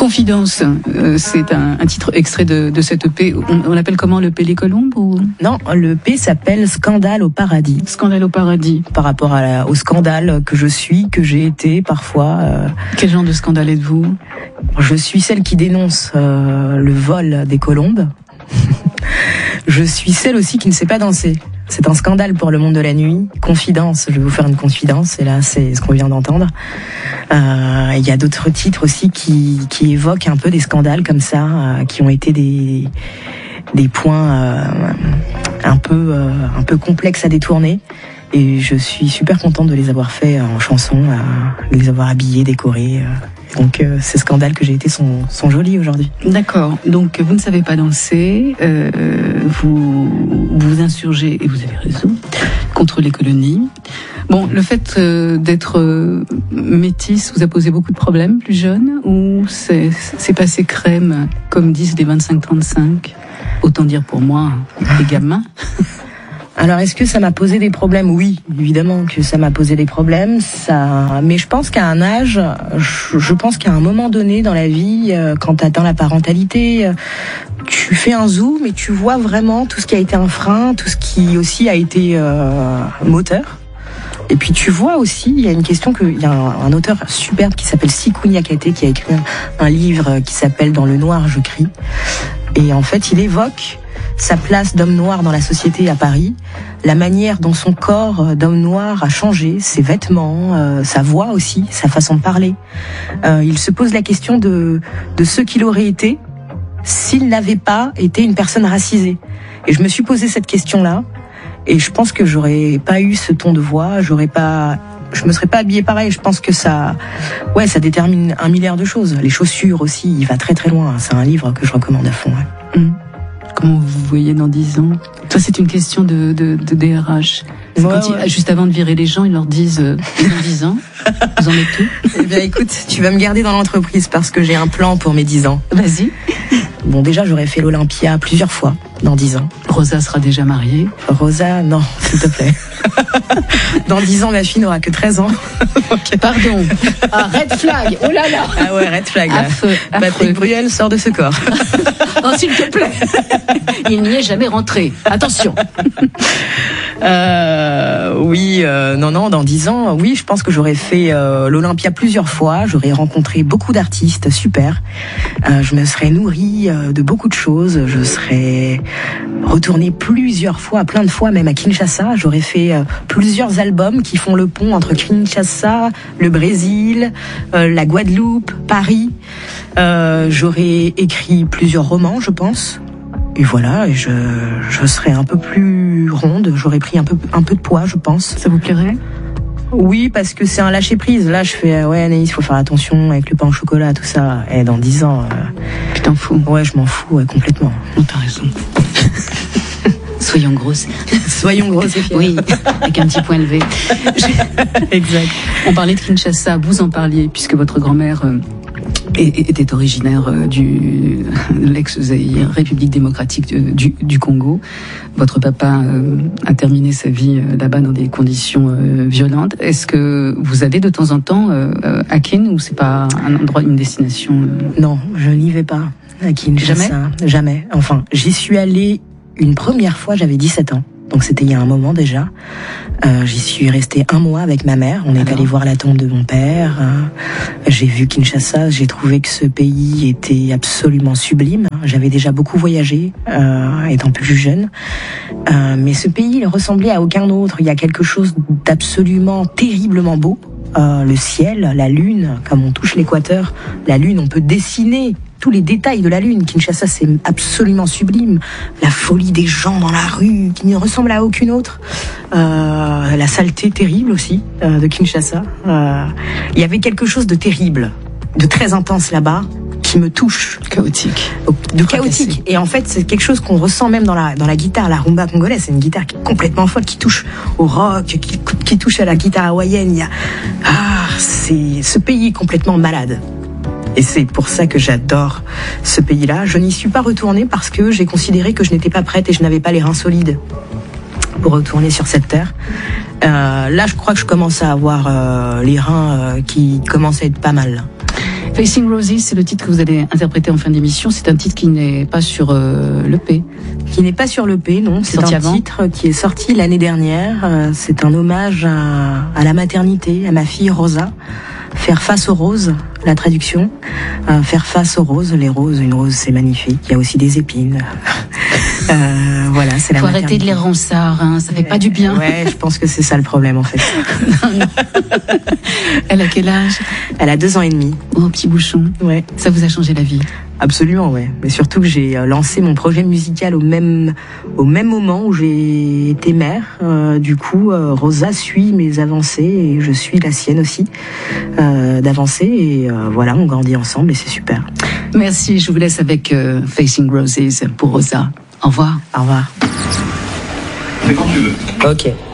Confidence, c'est un titre extrait de cette EP. On l'appelle comment, l'EP Les Colombes ou... Non, l'EP s'appelle Scandale au paradis. Scandale au paradis. Par rapport au scandale que je suis, que j'ai été parfois. Quel genre de scandale êtes-vous ? Je suis celle qui dénonce le vol des colombes. Je suis celle aussi qui ne sait pas danser. C'est un scandale pour le monde de la nuit. Confidence, je vais vous faire une confidence, et là c'est ce qu'on vient d'entendre. Il y a d'autres titres aussi qui évoquent un peu des scandales comme ça, qui ont été des points un peu complexes à détourner. Et je suis super contente de les avoir faits en chanson, de les avoir habillés, décorés. Donc ces scandales que j'ai été sont jolis aujourd'hui. D'accord. Donc vous ne savez pas danser, vous insurgez, et vous avez raison, contre les colonies. Bon, le fait d'être métisse vous a posé beaucoup de problèmes plus jeune, ou c'est passé crème, comme disent les 25-35 ? Autant dire pour moi, les gamins. Alors, est-ce que ça m'a posé des problèmes ? Oui, évidemment que ça m'a posé des problèmes. Mais je pense qu'à un âge, je pense qu'à un moment donné dans la vie, quand tu atteins la parentalité, tu fais un zoom et tu vois vraiment tout ce qui a été un frein, tout ce qui aussi a été moteur. Et puis tu vois aussi, il y a une question il y a un auteur superbe qui s'appelle Sekou Niakate qui a écrit un livre qui s'appelle Dans le noir je crie. Et en fait, il évoque sa place d'homme noir dans la société à Paris, la manière dont son corps d'homme noir a changé, ses vêtements, sa voix aussi, sa façon de parler. Il se pose la question de ce qu'il aurait été s'il n'avait pas été une personne racisée. Et je me suis posé cette question-là, et je pense que j'aurais pas eu ce ton de voix, je me serais pas habillée pareil. Je pense que ça détermine un milliard de choses. Les chaussures aussi, il va très très loin. C'est un livre que je recommande à fond. Ouais. Comment vous voyez dans 10 ans ? Toi, c'est une question de DRH. C'est quand juste avant de virer les gens, ils leur disent dans 10 ans, vous en êtes où ? Eh bien, écoute, tu vas me garder dans l'entreprise parce que j'ai un plan pour mes 10 ans. Vas-y. Bon, déjà, j'aurais fait l'Olympia plusieurs fois dans 10 ans. Rosa sera déjà mariée ? Rosa, non, s'il te plaît. Dans 10 ans, ma fille n'aura que 13 ans. Okay. Pardon. Ah, red flag. Oh là là. Ah ouais, red flag. Affreux. Patrick Bruel sort de ce corps. Oh, s'il te plaît. Il n'y est jamais rentré. Attention. Non, dans 10 ans, oui, je pense que j'aurais fait l'Olympia plusieurs fois. J'aurais rencontré beaucoup d'artistes, super. Je me serais nourrie de beaucoup de choses. Je serais retournée plusieurs fois, plein de fois, même à Kinshasa. J'aurais fait plusieurs albums qui font le pont entre Kinshasa, le Brésil, la Guadeloupe, Paris. J'aurais écrit plusieurs romans, je pense. Et voilà, je serais un peu plus ronde, j'aurais pris un peu de poids, je pense. Ça vous plairait ? Oui, parce que c'est un lâcher-prise. Là, je fais, ouais, Anaïs, faut faire attention avec le pain au chocolat, tout ça. Et dans 10 ans... Tu t'en fous ? Ouais, je m'en fous, ouais, complètement. Non, t'as raison. Soyons grosses. Soyons grosses et fières. Oui, avec un petit point levé. Exact. On parlait de Kinshasa, vous en parliez, puisque votre grand-mère... était originaire de l'ex-Zaïre, République démocratique du Congo. Votre papa a terminé sa vie là-bas dans des conditions violentes. Est-ce que vous allez de temps en temps à Kin, ou c'est pas un endroit, une destination Non, je n'y vais pas à Kinshasa. Jamais. Enfin, j'y suis allée une première fois, j'avais 17 ans. Donc c'était il y a un moment déjà. J'y suis restée 1 mois avec ma mère. On est allé voir la tombe de mon père. J'ai vu Kinshasa. J'ai trouvé que ce pays était absolument sublime. J'avais déjà beaucoup voyagé, étant plus jeune. Mais ce pays, il ressemblait à aucun autre. Il y a quelque chose d'absolument terriblement beau. Le ciel, la lune, comme on touche l'équateur, la lune, on peut dessiner tous les détails de la lune. Kinshasa, c'est absolument sublime. La folie des gens dans la rue, qui ne ressemble à aucune autre. La saleté terrible aussi de Kinshasa. Il y avait quelque chose de terrible, de très intense là-bas, qui me touche. Chaotique. De chaotique. Et en fait, c'est quelque chose qu'on ressent même dans la guitare, la rumba congolaise. C'est une guitare qui est complètement folle, qui touche au rock, qui touche à la guitare hawaïenne. C'est ce pays est complètement malade. Et c'est pour ça que j'adore ce pays-là. Je n'y suis pas retournée parce que j'ai considéré que je n'étais pas prête et je n'avais pas les reins solides pour retourner sur cette terre. Là, je crois que je commence à avoir les reins qui commencent à être pas mal. Facing Roses, c'est le titre que vous allez interpréter en fin d'émission. C'est un titre qui n'est pas sur l'EP. Qui n'est pas sur l'EP, non. C'est un titre qui est sorti l'année dernière. C'est un hommage à la maternité, à ma fille Rosa. Faire face aux roses, la traduction. Faire face aux roses, les roses, une rose c'est magnifique. Il y a aussi des épines. Voilà, c'est la maternité. Faut arrêter de les ronsard, hein, ça fait pas du bien. Ouais, je pense que c'est ça le problème en fait. Non. Elle a quel âge? Elle a 2 ans et demi. Oh, petit bouchon. Ouais. Ça vous a changé la vie? Absolument, ouais. Mais surtout que j'ai lancé mon projet musical au même moment où j'ai été mère. Du coup, Rosa suit mes avancées et je suis la sienne aussi d'avancer. Et voilà, on grandit ensemble et c'est super. Merci, je vous laisse avec Facing Roses pour Rosa. Au revoir. Au revoir. C'est quand tu veux. Ok.